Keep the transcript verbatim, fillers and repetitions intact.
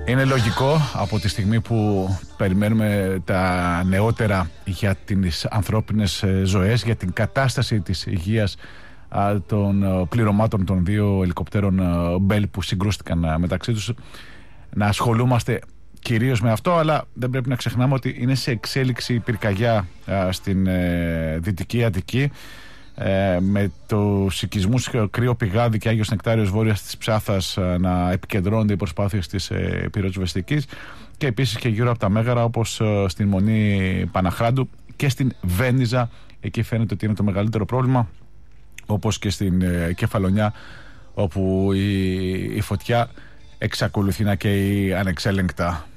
Είναι λογικό από τη στιγμή που περιμένουμε τα νεότερα για τις ανθρώπινες ζωές, για την κατάσταση της υγείας των πληρωμάτων των δύο ελικοπτέρων Μπέλ που συγκρούστηκαν μεταξύ τους, να ασχολούμαστε κυρίως με αυτό, αλλά δεν πρέπει να ξεχνάμε ότι είναι σε εξέλιξη η πυρκαγιά στην Δυτική Αττική, με τους οικισμούς Κρύο Πηγάδι και Άγιος Νεκτάριος βόρειας της Ψάθας να επικεντρώνονται οι προσπάθειες της πυροσβεστικής, και επίσης και γύρω από τα Μέγαρα, όπως στην Μονή Παναχράντου και στην Βένιζα. Εκεί φαίνεται ότι είναι το μεγαλύτερο πρόβλημα, όπως και στην Κεφαλονιά, όπου η, η φωτιά εξακολουθεί να καίει ανεξέλεγκτα.